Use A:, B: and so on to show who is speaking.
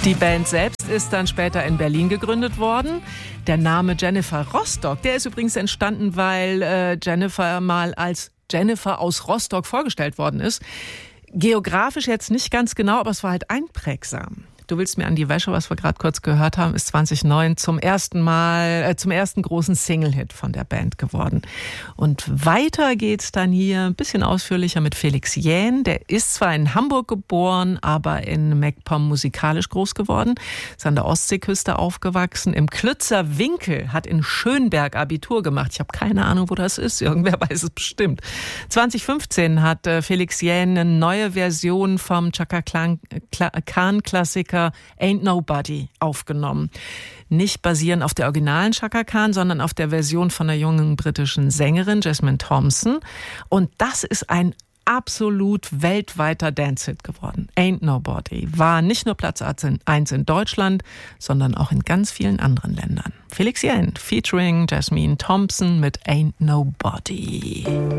A: Die Band selbst ist dann später in Berlin gegründet worden. Der Name Jennifer Rostock, der ist übrigens entstanden, weil Jennifer mal als Jennifer aus Rostock vorgestellt worden ist. Geografisch jetzt nicht ganz genau, aber es war halt einprägsam. Du willst mir an die Wäsche, was wir gerade kurz gehört haben, ist 2009 zum ersten großen Single-Hit von der Band geworden. Und weiter geht's dann hier ein bisschen ausführlicher mit Felix Jähn. Der ist zwar in Hamburg geboren, aber in MacPom musikalisch groß geworden. Ist an der Ostseeküste aufgewachsen. Im Klützer Winkel, hat in Schönberg Abitur gemacht. Ich habe keine Ahnung, wo das ist. Irgendwer weiß es bestimmt. 2015 hat Felix Jähn eine neue Version vom Chaka Khan-Klassiker Ain't Nobody aufgenommen. Nicht basierend auf der originalen Chaka Khan, sondern auf der Version von einer jungen britischen Sängerin, Jasmine Thompson. Und das ist ein absolut weltweiter Dance-Hit geworden. Ain't Nobody war nicht nur Platz 1 in Deutschland, sondern auch in ganz vielen anderen Ländern. Felix Jähn featuring Jasmine Thompson mit Ain't Nobody.